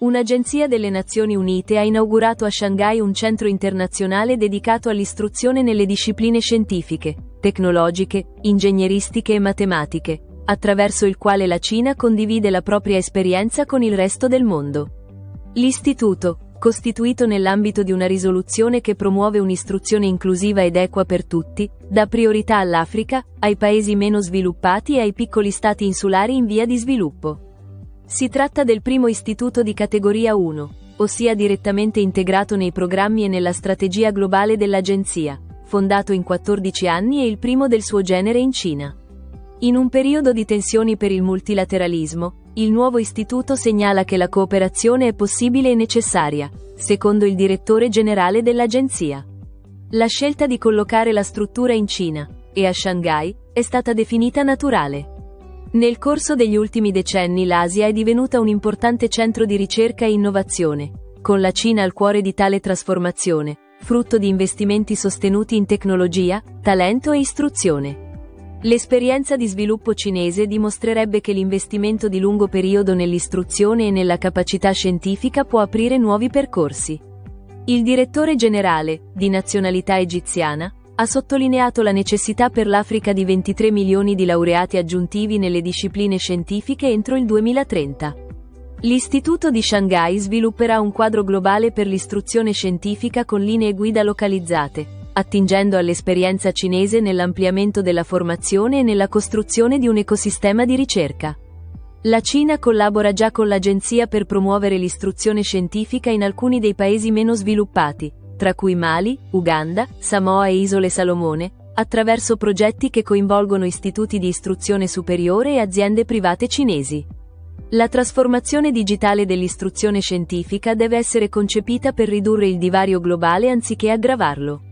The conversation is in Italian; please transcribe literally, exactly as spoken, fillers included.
Un'agenzia delle Nazioni Unite ha inaugurato a Shanghai un centro internazionale dedicato all'istruzione nelle discipline scientifiche, tecnologiche, ingegneristiche e matematiche, attraverso il quale la Cina condivide la propria esperienza con il resto del mondo. L'istituto, costituito nell'ambito di una risoluzione che promuove un'istruzione inclusiva ed equa per tutti, dà priorità all'Africa, ai paesi meno sviluppati e ai piccoli stati insulari in via di sviluppo. Si tratta del primo istituto di categoria uno, ossia direttamente integrato nei programmi e nella strategia globale dell'agenzia, fondato in quattordici anni e il primo del suo genere in Cina. In un periodo di tensioni per il multilateralismo, il nuovo istituto segnala che la cooperazione è possibile e necessaria, secondo il direttore generale dell'agenzia. La scelta di collocare la struttura in Cina, e a Shanghai, è stata definita naturale. Nel corso degli ultimi decenni l'Asia è divenuta un importante centro di ricerca e innovazione, con la Cina al cuore di tale trasformazione, frutto di investimenti sostenuti in tecnologia, talento e istruzione. L'esperienza di sviluppo cinese dimostrerebbe che l'investimento di lungo periodo nell'istruzione e nella capacità scientifica può aprire nuovi percorsi. Il direttore generale, di nazionalità egiziana, ha sottolineato la necessità per l'Africa di ventitré milioni di laureati aggiuntivi nelle discipline scientifiche entro il duemilatrenta. L'istituto di Shanghai svilupperà un quadro globale per l'istruzione scientifica con linee guida localizzate, attingendo all'esperienza cinese nell'ampliamento della formazione e nella costruzione di un ecosistema di ricerca. La Cina collabora già con l'agenzia per promuovere l'istruzione scientifica in alcuni dei paesi meno sviluppati, tra cui Mali, Uganda, Samoa e Isole Salomone, attraverso progetti che coinvolgono istituti di istruzione superiore e aziende private cinesi. La trasformazione digitale dell'istruzione scientifica deve essere concepita per ridurre il divario globale anziché aggravarlo.